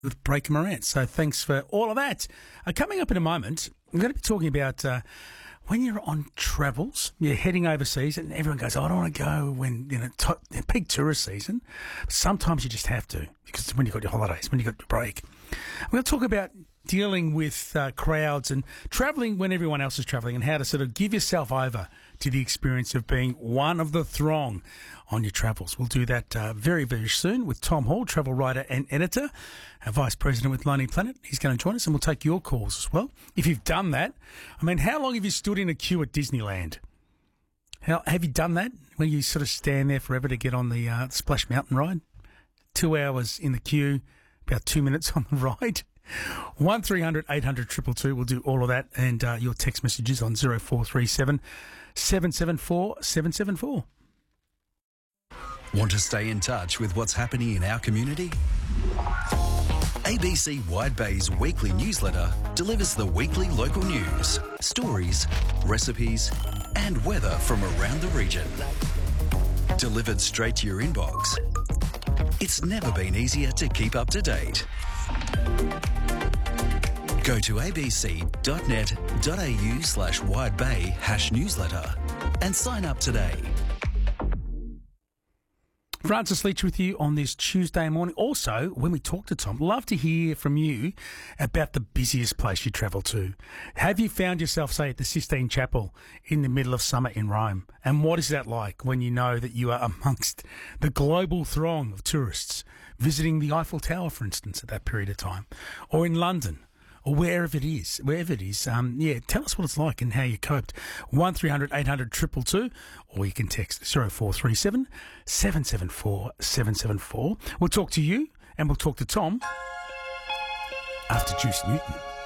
with Breaker Morant. So thanks for all of that. Coming up in a moment, we're going to be talking about when you're on travels, you're heading overseas, and everyone goes, I don't want to go when, peak tourist season. But sometimes you just have to, because it's when you've got your holidays, when you've got your break. We're going to talk about dealing with crowds and travelling when everyone else is travelling, and how to sort of give yourself over to the experience of being one of the throng on your travels. We'll do that very, very soon with Tom Hall, travel writer and editor, our Vice President with Lonely Planet. He's going to join us, and we'll take your calls as well. If you've done that, I mean, how long have you stood in a queue at Disneyland? Have you done that, when you sort of stand there forever to get on the Splash Mountain ride? 2 hours in the queue, about 2 minutes on the ride. 1300 800 222. We'll do all of that, and your text messages on 0437 774 774. Want to stay in touch with what's happening in our community? ABC Wide Bay's weekly newsletter delivers the weekly local news, stories, recipes, and weather from around the region. Delivered straight to your inbox. It's never been easier to keep up to date. Go to abc.net.au/widebay/newsletter and sign up today. Francis Leach with you on this Tuesday morning. Also, when we talk to Tom, love to hear from you about the busiest place you travel to. Have you found yourself, say, at the Sistine Chapel in the middle of summer in Rome? And what is that like when you know that you are amongst the global throng of tourists visiting the Eiffel Tower, for instance, at that period of time? Or in London? Or wherever it is, tell us what it's like and how you coped. 1300 800 222, or you can text 0437 774 774. We'll talk to you, and we'll talk to Tom after Juice Newton.